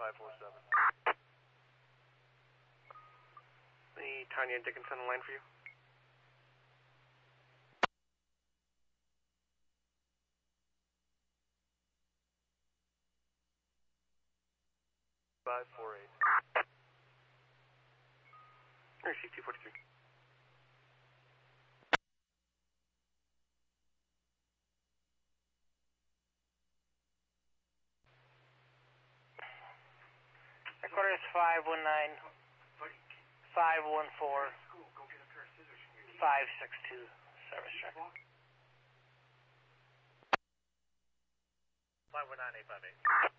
547. The Tanya Dickinson line for you. Receive 243. Headquarters 519, 514, 562, service check. 519, 858.